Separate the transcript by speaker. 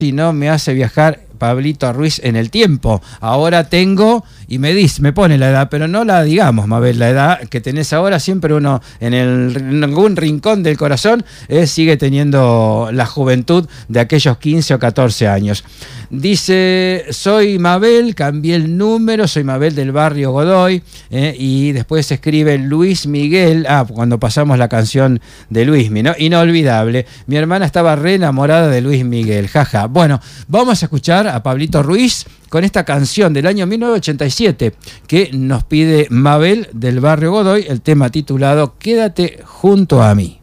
Speaker 1: y no me hace viajar Pablito Ruiz en el tiempo. Ahora tengo, y me pone la edad, pero no la digamos, Mabel, la edad que tenés ahora. Siempre uno en algún rincón del corazón sigue teniendo la juventud de aquellos 15 o 14 años. Dice, soy Mabel, cambié el número, soy Mabel del barrio Godoy, y después escribe Luis Miguel, cuando pasamos la canción de Luismi, ¿no? Inolvidable. Mi hermana estaba re enamorada de Luis Miguel, jaja. Bueno, vamos a escuchar a Pablito Ruiz con esta canción del año 1987 que nos pide Mabel del barrio Godoy, el tema titulado Quédate junto a mí.